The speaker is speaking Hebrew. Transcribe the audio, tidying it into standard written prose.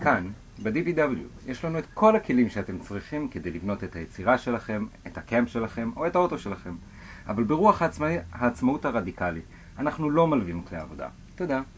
כאן, ב-DVW, יש לנו את כל הכלים שאתם צריכים כדי לבנות את היצירה שלכם, את הקאמפ שלכם או את האוטו שלכם. אבל ברוח העצמאות הרדיקלית, אנחנו לא מלווים כלי עבודה. תודה.